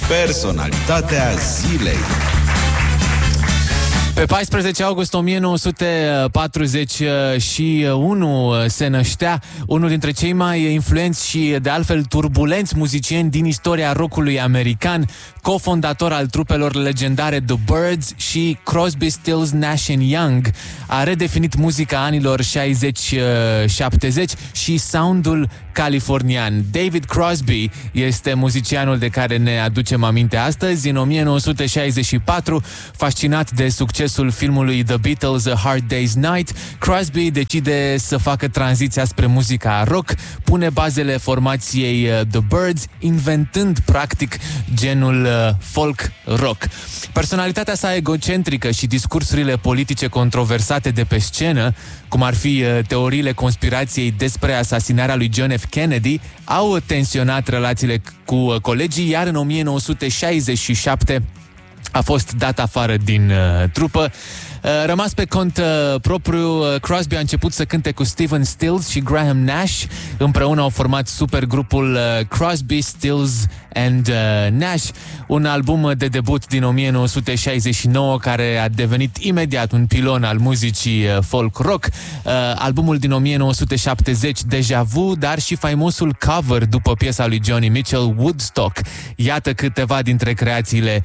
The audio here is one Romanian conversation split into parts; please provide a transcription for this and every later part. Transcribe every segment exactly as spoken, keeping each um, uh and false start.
Personalitatea zilei. Pe paisprezece august o mie nouă sute patruzeci și unu se năștea unul dintre cei mai influenți și de altfel turbulenți muzicieni din istoria rockului american, cofondator al trupelor legendare The Byrds și Crosby, Stills, Nash and Young. A redefinit muzica anilor șaizeci șaptezeci și soundul californian. David Crosby este muzicianul de care ne aducem aminte astăzi. În o mie nouă sute șaizeci și patru, fascinat de succesul filmului The Beatles, A Hard Day's Night, Crosby decide să facă tranziția spre muzica rock, pune bazele formației The Byrds, inventând practic genul folk rock. Personalitatea sa egocentrică și discursurile politice controversate de pe scenă, cum ar fi teoriile conspirației despre asasinarea lui John F. Kennedy, au tensionat relațiile cu colegii, iar în o mie nouă sute șaizeci și șapte a fost dat afară din uh, trupă. Uh, rămas pe cont uh, propriu, uh, Crosby a început să cânte cu Stephen Stills și Graham Nash. Împreună au format supergrupul uh, Crosby, Stills and uh, Nash, un album de debut din o mie nouă sute șaizeci și nouă care a devenit imediat un pilon al muzicii uh, folk rock. Uh, albumul din o mie nouă sute șaptezeci, Deja Vu, dar și faimosul cover după piesa lui Johnny Mitchell, Woodstock. Iată câteva dintre creațiile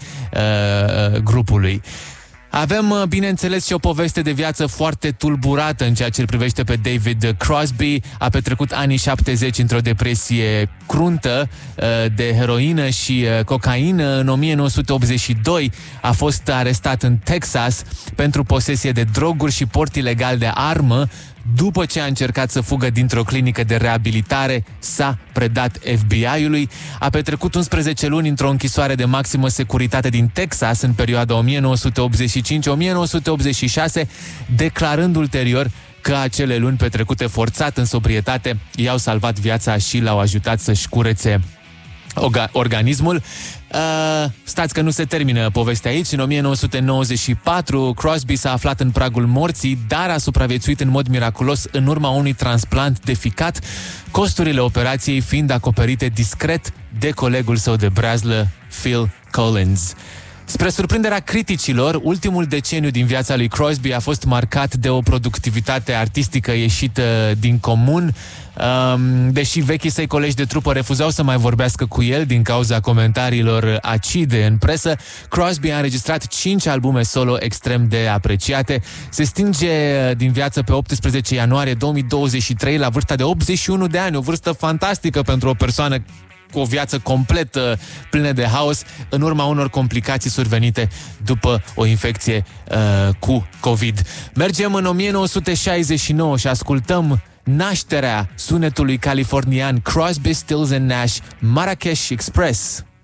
uh, grupului. Avem, bineînțeles, și o poveste de viață foarte tulburată în ceea ce îl privește pe David Crosby. A petrecut anii șaptezeci într-o depresie cruntă de heroină și cocaină. În o mie nouă sute optzeci și doi a fost arestat în Texas pentru posesie de droguri și port ilegal de armă. După ce a încercat să fugă dintr-o clinică de reabilitare, s-a predat F B I-ului. A petrecut unsprezece luni într-o închisoare de maximă securitate din Texas în perioada o mie nouă sute optzeci și cinci - o mie nouă sute optzeci și șase, declarând ulterior că acele luni petrecute forțat în sobrietate i-au salvat viața și l-au ajutat să-și curețe organismul. Uh, stați că nu se termină povestea aici. În o mie nouă sute nouăzeci și patru, Crosby s-a aflat în pragul morții, dar a supraviețuit în mod miraculos în urma unui transplant de ficat, costurile operației fiind acoperite discret de colegul său de breazlă, Phil Collins. Spre surprinderea criticilor, ultimul deceniu din viața lui Crosby a fost marcat de o productivitate artistică ieșită din comun. Um, deși vechii săi colegi de trupă refuzau să mai vorbească cu el din cauza comentariilor acide în presă, Crosby a înregistrat cinci albume solo extrem de apreciate. Se stinge din viață pe optsprezece ianuarie două mii douăzeci și trei la vârsta de optzeci și unu de ani, o vârstă fantastică pentru o persoană cu o viață complet uh, plină de haos, în urma unor complicații survenite după o infecție uh, cu COVID. Mergem în o mie nouă sute șaizeci și nouă și ascultăm nașterea sunetului californian Crosby, Stills and Nash, Marrakesh Express.